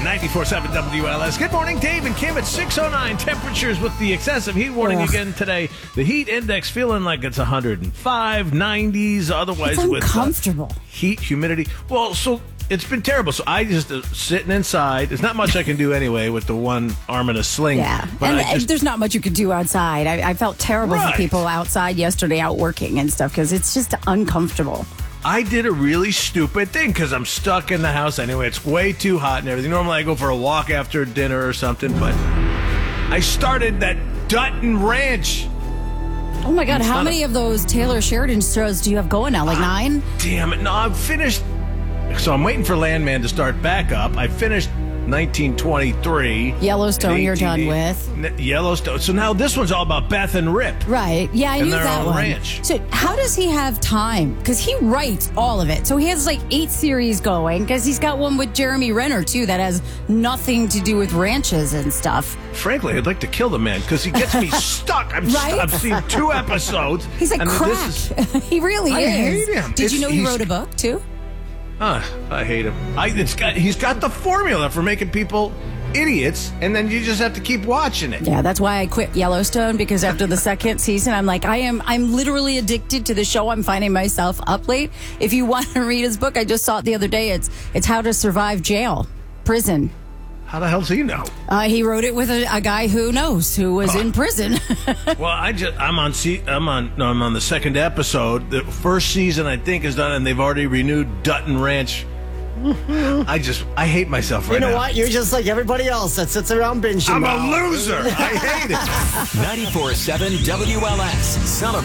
94.7 WLS. Good morning, Dave and Kim at 6:09. Temperatures with the excessive heat warning again today. The heat index feeling like it's 105, 90s. Otherwise, it's with uncomfortable. Heat, humidity. Well, so it's been terrible. So I just sitting inside. There's not much I can do anyway with the one arm in a sling. Yeah, but and there's not much you could do outside. I felt terrible Right. for people outside yesterday out working and stuff because it's just uncomfortable. I did a really stupid thing because I'm stuck in the house anyway. It's way too hot and everything. Normally I go for a walk after dinner or something, but I started that Dutton Ranch. Oh my God, how many of those Taylor Sheridan shows do you have going now? Like 9? Damn it. No, I'm finished. So I'm waiting for Landman to start back up. I finished 1923. Yellowstone you're done with. Yellowstone. So now this one's all about Beth and Rip. Right. Yeah, I And knew their that own one. ranch. So how does he have time? Because he writes all of it. So he has like 8 series going because he's got one with Jeremy Renner too that has nothing to do with ranches and stuff. Frankly, I'd like to kill the man because he gets me stuck. Right? I've seen 2 episodes. He's like and crack. He really I is. hate him. Did you know he He's- wrote a book too? I hate him. He's got the formula for making people idiots, and then you just have to keep watching it. Yeah, that's why I quit Yellowstone because after the second season, I'm like, I'm literally addicted to the show. I'm finding myself up late. If you want to read his book, I just saw it the other day. It's How to Survive Jail, Prison. How the hell does he know? He wrote it with a guy who knows, who was in prison. Well, I'm on the second episode. The first season I think is done, and they've already renewed Dutton Ranch. I hate myself right now. You know what? You're just like everybody else that sits around binging. I'm a loser. I hate it. 94.7 WLS. Celebrate.